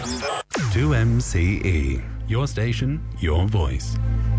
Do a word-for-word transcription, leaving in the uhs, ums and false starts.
two M C E. Your station, your voice.